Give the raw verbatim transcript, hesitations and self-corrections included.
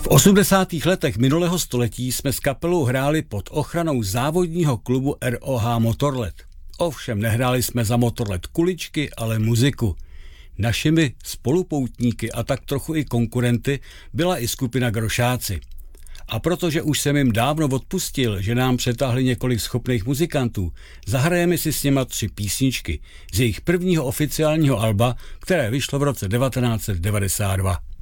V osmdesátých letech minulého století jsme s kapelou hráli pod ochranou závodního klubu R O H Motorlet. Ovšem nehráli jsme za Motorlet kuličky, ale muziku. Našimi spolupoutníky a tak trochu i konkurenty byla i skupina Grošáci. A protože už jsem jim dávno odpustil, že nám přetáhli několik schopných muzikantů, zahrajeme si s něma tři písničky z jejich prvního oficiálního alba, které vyšlo v roce devatenáct set devadesát dva.